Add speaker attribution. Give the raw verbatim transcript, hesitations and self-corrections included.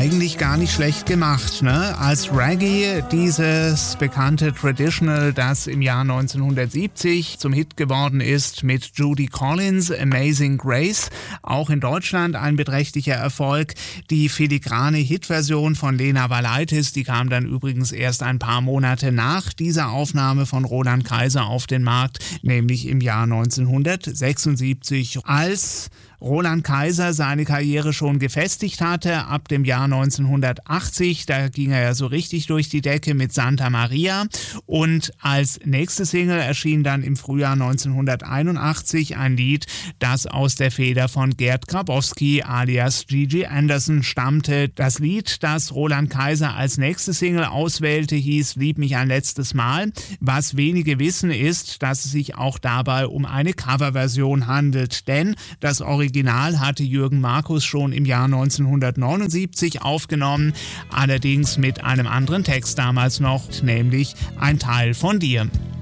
Speaker 1: eigentlich gar nicht schlecht gemacht, ne? Als Reggae, dieses bekannte Traditional, das im Jahr neunzehnhundertsiebzig zum Hit geworden ist mit Judy Collins, Amazing Grace, auch in Deutschland ein beträchtlicher Erfolg. Die filigrane Hitversion von Lena Valaitis, die kam dann übrigens erst ein paar Monate nach dieser Aufnahme von Roland Kaiser auf den Markt, nämlich im Jahr neunzehnhundertsechsundsiebzig. Als Roland Kaiser seine Karriere schon gefestigt hatte, ab dem Jahr neunzehnhundertachtzig, da ging er ja so richtig durch die Decke mit Santa Maria, und als nächste Single erschien dann im Frühjahr neunzehnhunderteinundachtzig ein Lied, das aus der Feder von Gerd Grabowski alias Gigi Anderson stammte. Das Lied, das Roland Kaiser als nächste Single auswählte, hieß Lieb mich ein letztes Mal. Was wenige wissen ist, dass es sich auch dabei um eine Coverversion handelt, denn das Original Original hatte Jürgen Markus schon im Jahr neunzehnhundertneunundsiebzig aufgenommen, allerdings mit einem anderen Text damals noch, nämlich Ein Teil von dir.